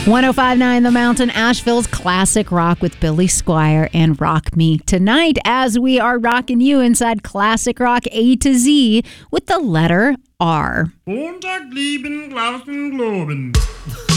105.9 The Mountain, Asheville's classic rock with Billy Squier and Rock Me tonight, as we are rocking you inside classic rock A to Z with the letter R. Montag, lieben, Glauben, Globen.